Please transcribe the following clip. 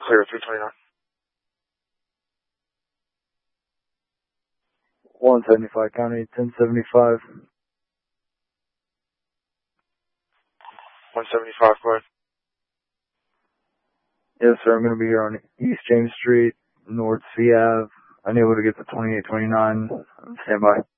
Clear 329. 175 County, 1075. 175, go ahead. Yes, sir. I'm going to be here on East James Street, North C Ave. Unable to get to 2829. Stand by.